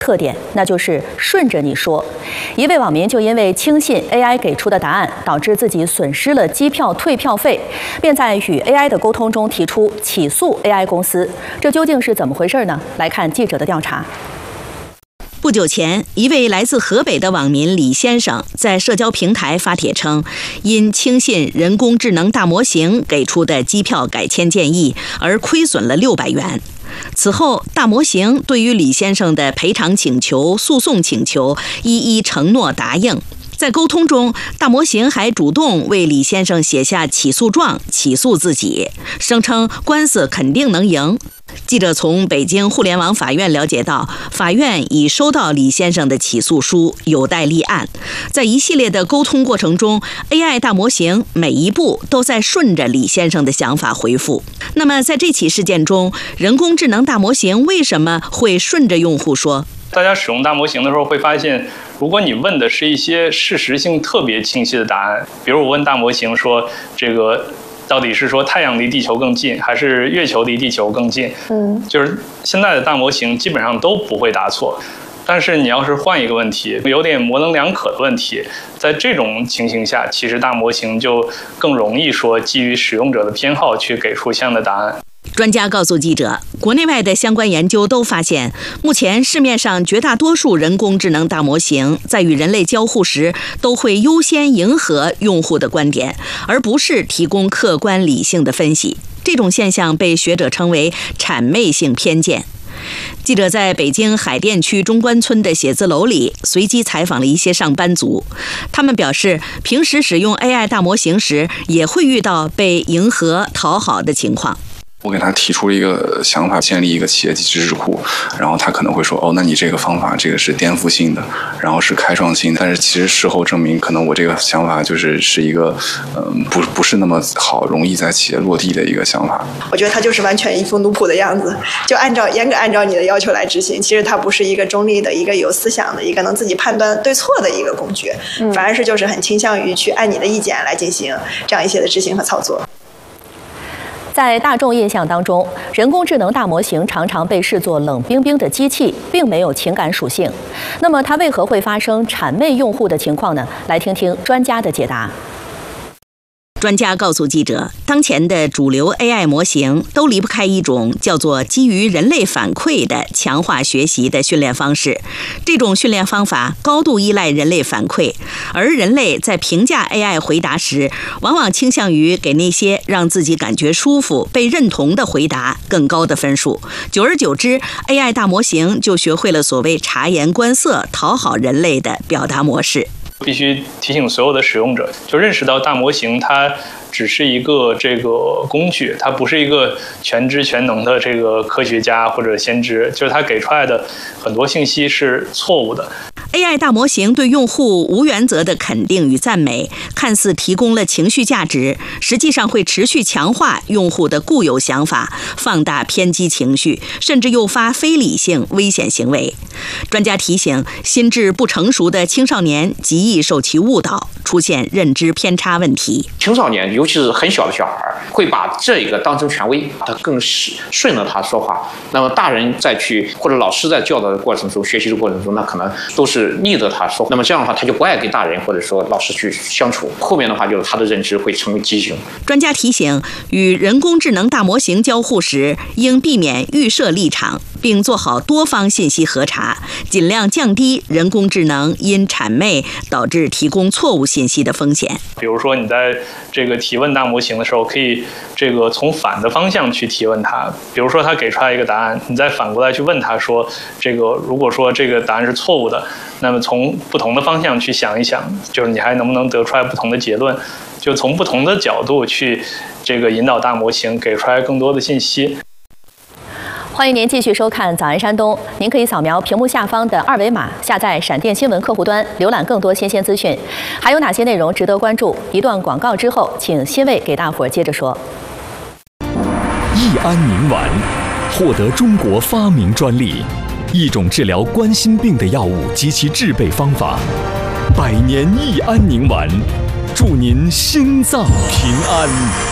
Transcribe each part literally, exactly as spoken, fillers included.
特点，那就是顺着你说。一位网民就因为轻信 A I 给出的答案，导致自己损失了机票退票费，便在与 A I 的沟通中提出起诉 A I 公司。这究竟是怎么回事呢？来看记者的调查。 不久前，一位来自河北的网民李先生在社交平台发帖称，因轻信人工智能大模型给出的机票改签建议而亏损了六百元。此后，大模型对于李先生的赔偿请求、诉讼请求一一承诺答应。在沟通中，大模型还主动为李先生写下起诉状，起诉自己，声称官司肯定能赢。记者从北京互联网法院了解到，法院已收到李先生的起诉书，有待立案。在一系列的沟通过程中 ，A I 大模型每一步都在顺着李先生的想法回复。那么，在这起事件中，人工智能大模型为什么会顺着用户说？ 大家使用大模型的时候会发现，如果你问的是一些事实性特别清晰的答案，比如我问大模型说，这个到底是说太阳离地球更近，还是月球离地球更近？嗯，就是现在的大模型基本上都不会答错。但是你要是换一个问题，有点模棱两可的问题，在这种情形下，其实大模型就更容易说基于使用者的偏好去给出相应的答案。 专家告诉记者，国内外的相关研究都发现，目前市面上绝大多数人工智能大模型在与人类交互时，都会优先迎合用户的观点，而不是提供客观理性的分析。这种现象被学者称为谄媚性偏见。记者在北京海淀区中关村的写字楼里随机采访了一些上班族，他们表示，平时使用 A I 大模型时，也会遇到被迎合、讨好的情况。 我给他提出了一个想法，建立一个企业级知识库，然后他可能会说，哦，那你这个方法这个是颠覆性的，然后是开创性的，但是其实事后证明，可能我这个想法就是是一个，嗯，不不是那么好，容易在企业落地的一个想法。 我觉得他就是完全一副奴仆的样子，就按照严格按照你的要求来执行。其实它不是一个中立的、一个有思想的、一个能自己判断对错的一个工具，嗯、反而是就是很倾向于去按你的意见来进行这样一些的执行和操作。 在大众印象当中，人工智能大模型常常被视作冷冰冰的机器，并没有情感属性。那么，它为何会发生谄媚用户的情况呢？来听听专家的解答。 专家告诉记者，当前的主流 A I 模型都离不开一种叫做基于人类反馈的强化学习的训练方式。这种训练方法高度依赖人类反馈，而人类在评价 A I 回答时，往往倾向于给那些让自己感觉舒服、被认同的回答更高的分数。久而久之 ，A I 大模型就学会了所谓察言观色、讨好人类的表达模式。 必须提醒所有的使用者，就认识到大模型它只是一个这个工具，它不是一个全知全能的这个科学家或者先知，就是它给出来的很多信息是错误的。 A I 大模型对用户无原则的肯定与赞美，看似提供了情绪价值，实际上会持续强化用户的固有想法，放大偏激情绪，甚至诱发非理性危险行为。专家提醒，心智不成熟的青少年极易受其误导，出现认知偏差问题。 青少年，尤其是很小的小孩，会把这个当成权威，他更顺着他说话。那么大人再去或者老师在教导的过程中、学习的过程中，那可能都是逆着他说。那么这样的话，他就不爱跟大人或者说老师去相处。后面的话，就是他的认知会成为畸形。 专家提醒，与人工智能大模型交互时，应避免预设立场，并做好多方信息核查，尽量降低人工智能因谄媚导致提供错误信息的风险。 比如说，你在这个提问大模型的时候，可以这个从反的方向去提问它。比如说，它给出来一个答案，你再反过来去问它说，这个如果说这个答案是错误的，那么从不同的方向去想一想，就是你还能不能得出来不同的结论？就从不同的角度去这个引导大模型给出来更多的信息。 欢迎您继续收看《早安山东》，您可以扫描屏幕下方的二维码，下载闪电新闻客户端，浏览更多新鲜资讯。还有哪些内容值得关注？一段广告之后，请欣慰给大伙儿接着说。 益安宁丸获得中国发明专利，一种治疗冠心病的药物及其制备方法。百年益安宁丸，祝您心脏平安。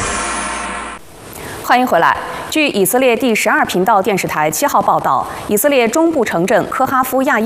欢迎回来。据以色列第十二频道电视台七号报道，以色列中部城镇科哈夫亚伊